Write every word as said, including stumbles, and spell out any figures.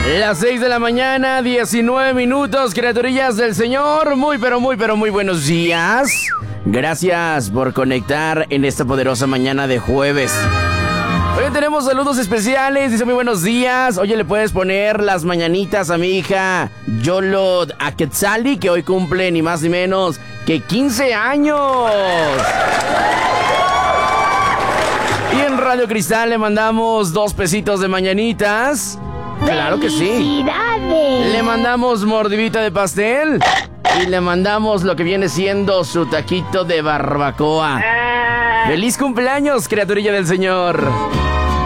Las seis de la mañana, diecinueve minutos, criaturillas del Señor. Muy, pero muy, pero muy buenos días. Gracias por conectar en esta poderosa mañana de jueves. Hoy tenemos saludos especiales, dice muy buenos días. Oye, le puedes poner las mañanitas a mi hija Yolot Aquetzali, que hoy cumple ni más ni menos que quince años. Y en Radio Cristal le mandamos dos pesitos de mañanitas. Claro que sí. Le mandamos mordidita de pastel y le mandamos lo que viene siendo su taquito de barbacoa. ¡Feliz cumpleaños, criaturilla del Señor!